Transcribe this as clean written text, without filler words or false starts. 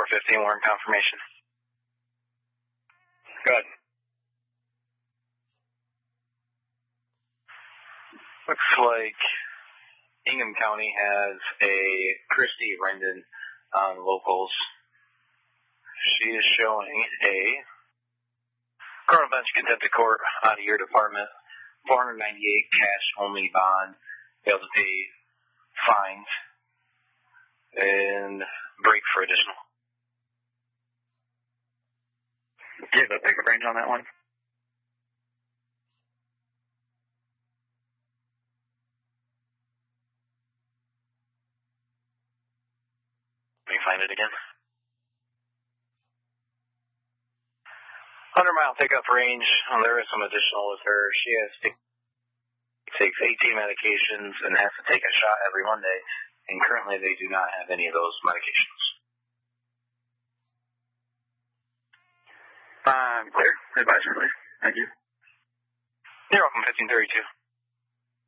415, warrant confirmation. Go ahead. Looks like Ingham County has a Christy Rendon on locals. She is showing a criminal bench contempt of court out of your department, $498 cash only bond, able to pay fines, and break for additional. Do you have a pickup range on that one? Let me find it again. 100-mile pickup range. There is some additional with her. She takes 18 medications and has to take a shot every Monday, and currently they do not have any of those medications. Clear. Advisory, please. Thank you. You're welcome, 1532.